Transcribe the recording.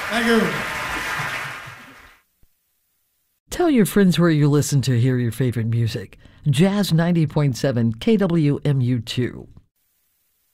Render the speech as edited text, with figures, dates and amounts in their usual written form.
Thank you. Tell your friends where you listen to hear your favorite music. Jazz 90.7 KWMU2.